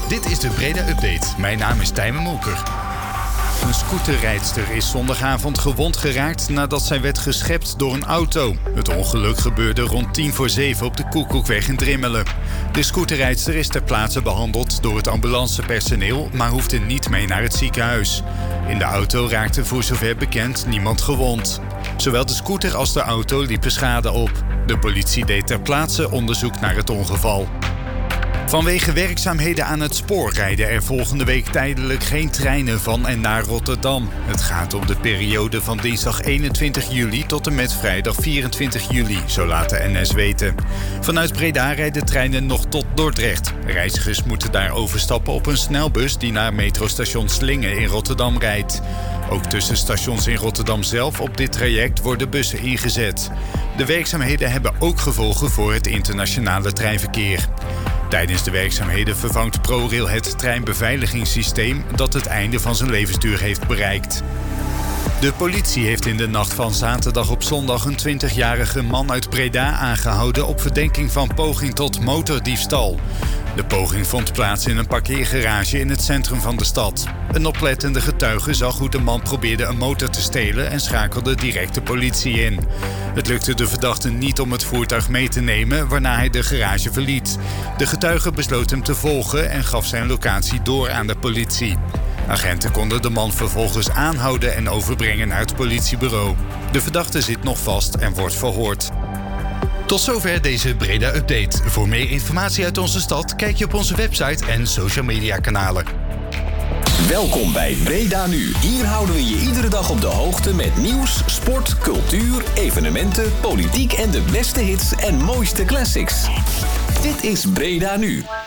Dit is de Breda Update. Mijn naam is Tijmen Molker. Een scooterrijdster is zondagavond gewond geraakt nadat zij werd geschept door een auto. Het ongeluk gebeurde rond 6:50 op de Koekoekweg in Drimmelen. De scooterrijdster is ter plaatse behandeld door het ambulancepersoneel, maar hoefde niet mee naar het ziekenhuis. In de auto raakte voor zover bekend niemand gewond. Zowel de scooter als de auto liepen schade op. De politie deed ter plaatse onderzoek naar het ongeval. Vanwege werkzaamheden aan het spoor rijden er volgende week tijdelijk geen treinen van en naar Rotterdam. Het gaat om de periode van dinsdag 21 juli tot en met vrijdag 24 juli, zo laat de NS weten. Vanuit Breda rijden treinen nog tot Dordrecht. Reizigers moeten daar overstappen op een snelbus die naar metrostation Slingen in Rotterdam rijdt. Ook tussen stations in Rotterdam zelf op dit traject worden bussen ingezet. De werkzaamheden hebben ook gevolgen voor het internationale treinverkeer. Tijdens de werkzaamheden vervangt ProRail het treinbeveiligingssysteem dat het einde van zijn levensduur heeft bereikt. De politie heeft in de nacht van zaterdag op zondag een 20-jarige man uit Breda aangehouden op verdenking van poging tot motordiefstal. De poging vond plaats in een parkeergarage in het centrum van de stad. Een oplettende getuige zag hoe de man probeerde een motor te stelen en schakelde direct de politie in. Het lukte de verdachte niet om het voertuig mee te nemen, waarna hij de garage verliet. De getuige besloot hem te volgen en gaf zijn locatie door aan de politie. Agenten konden de man vervolgens aanhouden en overbrengen naar het politiebureau. De verdachte zit nog vast en wordt verhoord. Tot zover deze Breda Update. Voor meer informatie uit onze stad kijk je op onze website en social media kanalen. Welkom bij Breda Nu. Hier houden we je iedere dag op de hoogte met nieuws, sport, cultuur, evenementen, politiek en de beste hits en mooiste classics. Dit is Breda Nu.